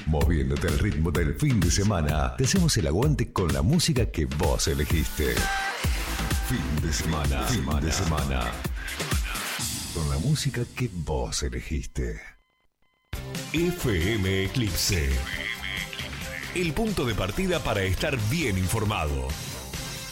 Moviéndote al ritmo del fin de semana, te hacemos el aguante con la música que vos elegiste. Fin de semana. Con la música que vos elegiste. FM Eclipse. El punto de partida para estar bien informado.